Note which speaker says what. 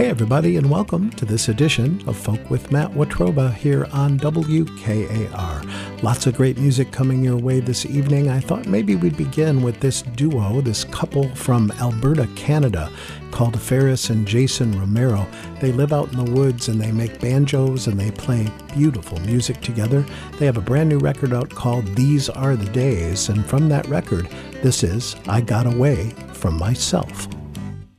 Speaker 1: Hey everybody, and welcome to this edition of Folk with Matt Watroba here on WKAR. Lots of great music coming your way this evening. I thought maybe we'd begin with this duo, this couple from Alberta, Canada, called Ferris and Jason Romero. They live out in the woods and they make banjos and they play beautiful music together. They have a brand new record out called These Are the Days, and from that record, this is I Got Away from Myself.